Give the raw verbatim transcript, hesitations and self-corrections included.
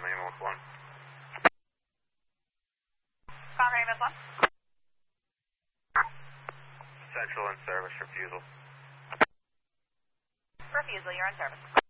Amos one. Concord Amos one. Central in service, refusal. Refusal, you're in service.